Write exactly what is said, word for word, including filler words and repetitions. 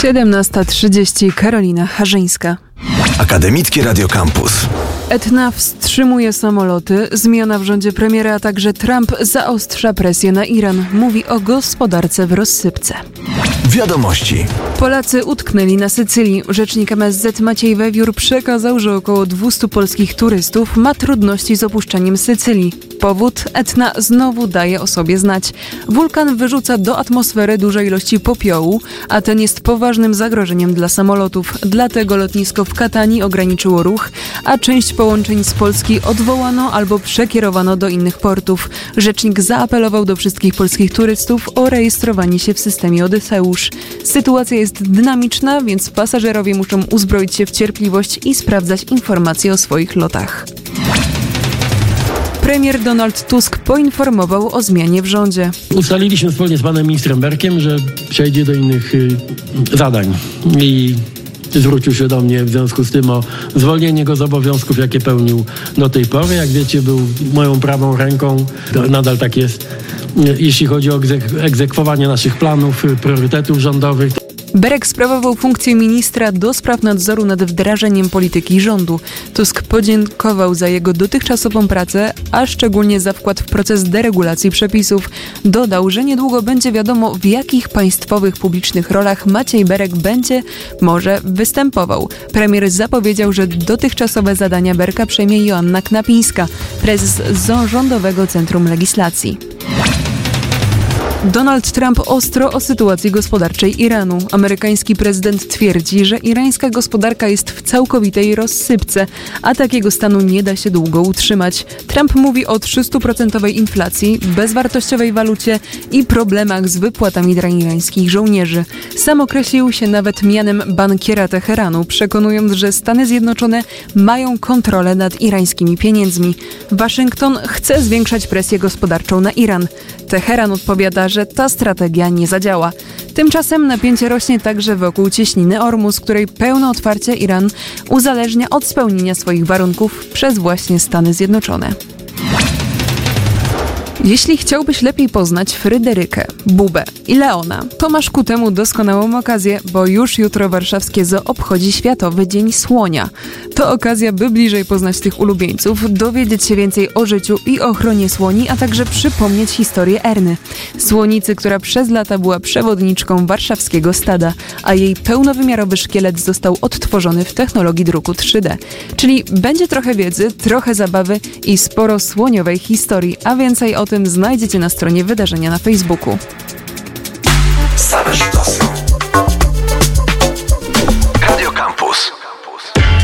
siedemnasta trzydzieści. Karolina Harzyńska. Akademickie Radio Campus. Etna wstrzymuje samoloty, zmiana w rządzie premiera, a także Trump zaostrza presję na Iran. Mówi o gospodarce w rozsypce. Wiadomości. Polacy utknęli na Sycylii. Rzecznik M S Z Maciej Wewiór przekazał, że około dwieście polskich turystów ma trudności z opuszczeniem Sycylii. Powód? Etna znowu daje o sobie znać. Wulkan wyrzuca do atmosfery duże ilości popiołu, a ten jest poważnym zagrożeniem dla samolotów. Dlatego lotnisko w Katanii ograniczyło ruch, a część połączeń z Polski odwołano albo przekierowano do innych portów. Rzecznik zaapelował do wszystkich polskich turystów o rejestrowanie się w systemie Odyseusz. Sytuacja jest dynamiczna, więc pasażerowie muszą uzbroić się w cierpliwość i sprawdzać informacje o swoich lotach. Premier Donald Tusk poinformował o zmianie w rządzie. Ustaliliśmy wspólnie z panem ministrem Berkiem, że przejdzie do innych y, zadań i zwrócił się do mnie w związku z tym o zwolnienie go z obowiązków, jakie pełnił do tej pory. Jak wiecie, był moją prawą ręką, nadal tak jest, jeśli chodzi o egzek- egzekwowanie naszych planów, priorytetów rządowych. Berek sprawował funkcję ministra do spraw nadzoru nad wdrażaniem polityki rządu. Tusk podziękował za jego dotychczasową pracę, a szczególnie za wkład w proces deregulacji przepisów. Dodał, że niedługo będzie wiadomo, w jakich państwowych publicznych rolach Maciej Berek będzie, może występował. Premier zapowiedział, że dotychczasowe zadania Berka przejmie Joanna Knapińska, prezes Rządowego Centrum Legislacji. Donald Trump ostro o sytuacji gospodarczej Iranu. Amerykański prezydent twierdzi, że irańska gospodarka jest w całkowitej rozsypce, a takiego stanu nie da się długo utrzymać. Trump mówi o trzystuprocentowej inflacji, bezwartościowej walucie i problemach z wypłatami dla irańskich żołnierzy. Sam określił się nawet mianem bankiera Teheranu, przekonując, że Stany Zjednoczone mają kontrolę nad irańskimi pieniędzmi. Waszyngton chce zwiększać presję gospodarczą na Iran. Teheran odpowiada, że ta strategia nie zadziała. Tymczasem napięcie rośnie także wokół cieśniny Ormus, której pełne otwarcie Iran uzależnia od spełnienia swoich warunków przez właśnie Stany Zjednoczone. Jeśli chciałbyś lepiej poznać Fryderykę, Bubę i Leona, to masz ku temu doskonałą okazję, bo już jutro warszawskie Zoo obchodzi Światowy Dzień Słonia. To okazja, by bliżej poznać tych ulubieńców, dowiedzieć się więcej o życiu i ochronie słoni, a także przypomnieć historię Erny, słonicy, która przez lata była przewodniczką warszawskiego stada, a jej pełnowymiarowy szkielet został odtworzony w technologii druku trzy D. Czyli będzie trochę wiedzy, trochę zabawy i sporo słoniowej historii, a więcej o tym znajdziecie na stronie wydarzenia na Facebooku. Same sztosy.